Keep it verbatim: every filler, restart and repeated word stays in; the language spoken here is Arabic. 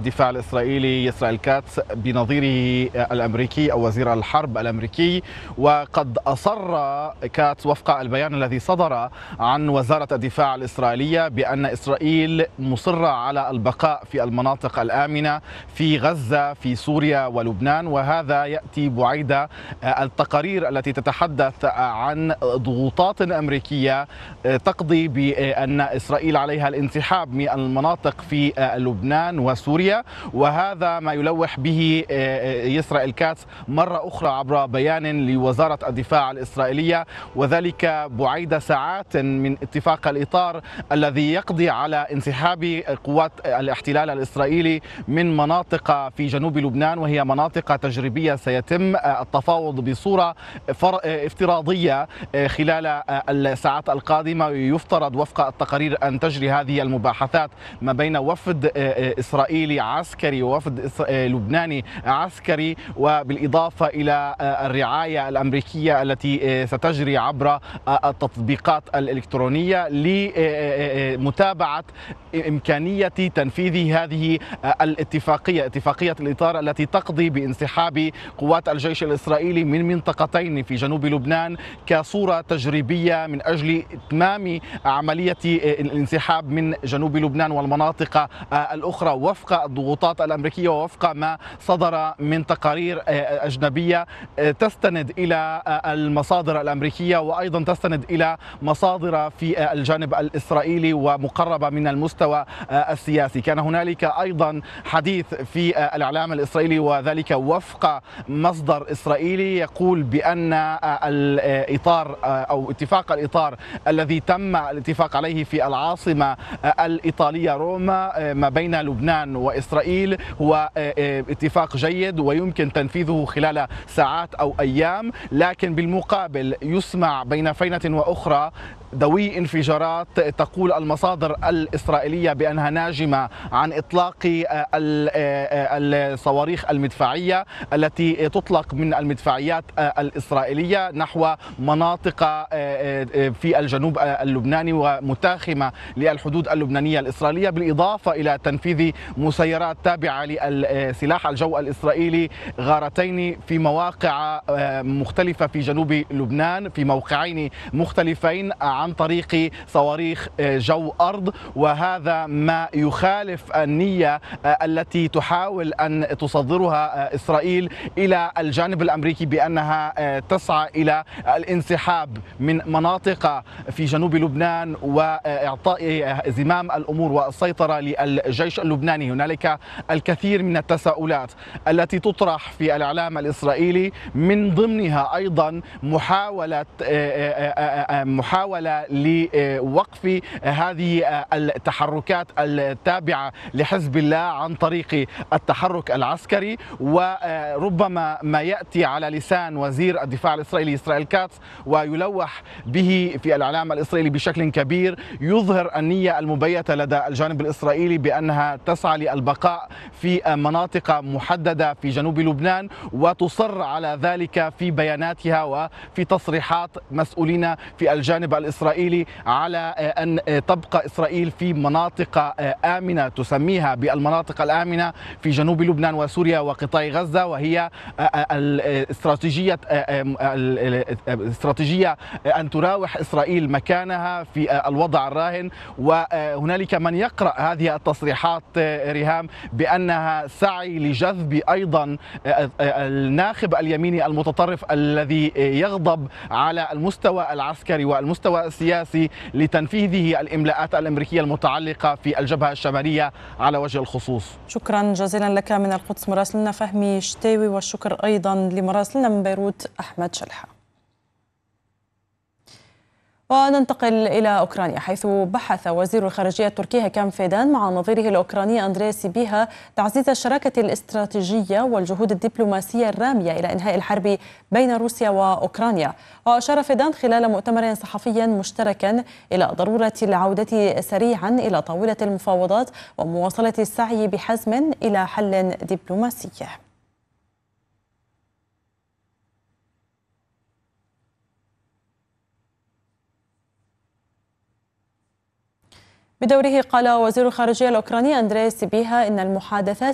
الدفاع الإسرائيلي إسرائيل كاتس بنظيره الأمريكي أو وزير الحرب الأمريكي. وقد أصر كاتس وفق البيان الذي صدر عن وزارة الدفاع الإسرائيلية بأن إسرائيل مصرة على البقاء في المناطق الآمنة في غزة في سوريا ولبنان، وهذا يأتي بعيد التقارير التي تتحدث عن ضغوطات أمريكية تقضي بأن إسرائيل عليها الانسحاب من المناطق في لبنان وسوريا. وهذا ما يلوح به إسرائيل كاتس مرة أخرى عبر بيان لوزارة الدفاع الإسرائيلية، وذلك بعيد ساعات من اتفاق الإطار الذي يقضي على انسحاب قوات الاحتلال الإسرائيلي من مناطق في جنوب لبنان، وهي مناطق تجريبية سيتم التفاوض بصورة افتراضية خلال الساعات القادمة. يفترض وفق التقارير أن تجري هذه المباحثات ما بين وفد إسرائيلي عسكري ووفد لبناني عسكري، وبالإضافة إلى الرعاية الأمريكية التي ستجري عبر التطبيقات الإلكترونية لمتابعة إمكانية تنفيذ هذه الاتفاقية، اتفاقية الإطار التي تقضي بانسحاب قوات الجيش الإسرائيلي من منطقتين في جنوب لبنان كصورة تجريبية من أجل إتمام عملية الانسحاب من جنوب لبنان والمناطق الأخرى وفق الضغوطات الأمريكية ووفق ما صدر من تقارير أجنبية تستند إلى المصادر الأمريكية وأيضا تستند إلى مصادر في الجانب الإسرائيلي ومقربة من المستوى السياسي. كان هنالك أيضا حديث في الإعلام الإسرائيلي، وذلك وفق مصدر إسرائيلي يقول بأن الإطار أو اتفاق الإطار الذي تم الاتفاق عليه في العاصمة الإيطالية روما ما بين لبنان وإسرائيل هو اتفاق جيد ويمكن تنفيذه خلال ساعات أو أيام، لكن بالمقابل يسمع بين فينة وأخرى دوي انفجارات تقول المصادر الإسرائيلية بأنها ناجمة عن إطلاق الصواريخ المدفعية التي تطلق من المدفعيات الإسرائيلية نحو مناطق في الجنوب اللبناني ومتاخمة للحدود اللبنانية الإسرائيلية، بالإضافة إلى تنفيذ مسيرات تابعة لسلاح الجو الإسرائيلي غارتين في مواقع مختلفة في جنوب لبنان في موقعين مختلفين عن طريق صواريخ جو أرض. وهذا ما يخالف النية التي تحاول أن تصدرها إسرائيل إلى الجانب الأمريكي بأنها تسعى إلى الانسحاب من مناطق في جنوب لبنان وإعطاء زمام الأمور والسيطرة للجيش اللبناني. هنالك الكثير من التساؤلات التي تطرح في الإعلام الإسرائيلي، من ضمنها أيضا محاولة محاولة لوقف هذه التحركات التابعة لحزب الله عن طريق التحرك العسكري. وربما ما يأتي على لسان وزير الدفاع الإسرائيلي إسرائيل كاتس ويلوح به في الإعلام الإسرائيلي بشكل كبير يظهر النية المبيتة لدى الجانب الإسرائيلي بأنها تسعى للبقاء في مناطق محددة في جنوب لبنان، وتصر على ذلك في بياناتها وفي تصريحات مسؤولين في الجانب الإسرائيلي على أن تبقى إسرائيل في مناطق آمنة تسميها بالمناطق الآمنة في جنوب لبنان وسوريا وقطاع غزة، وهي الاستراتيجية الاستراتيجية أن تراوح إسرائيل مكانها في الوضع الراهن. وهنالك من يقرأ هذه التصريحات ريهام بأنها سعي لجذب أيضا الناخب اليميني المتطرف الذي يغضب على المستوى العسكري والمستوى السياسي لتنفيذه الإملاءات الأمريكية المتعلقة في الجبهة الشمالية على وجه الخصوص. شكرا جزيلا لك من القدس مراسلنا فهمي شتاوي، والشكر أيضا لمراسلنا من بيروت أحمد شلحة. وننتقل إلى أوكرانيا، حيث بحث وزير الخارجية التركي هكام فيدان مع نظيره الأوكراني أندري سيبيها تعزيز الشراكة الاستراتيجية والجهود الدبلوماسية الرامية إلى إنهاء الحرب بين روسيا وأوكرانيا. وأشار فيدان خلال مؤتمر صحفي مشتركا إلى ضرورة العودة سريعا إلى طاولة المفاوضات ومواصلة السعي بحزم إلى حل دبلوماسي. بدوره قال وزير الخارجية الأوكراني أندري سيبيها إن المحادثات